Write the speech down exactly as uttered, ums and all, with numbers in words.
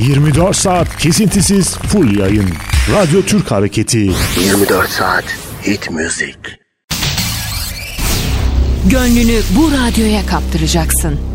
yirmi dört saat kesintisiz full yayın. Radyo Türk Hareketi. yirmi dört saat hit müzik. Gönlünü bu radyoya kaptıracaksın.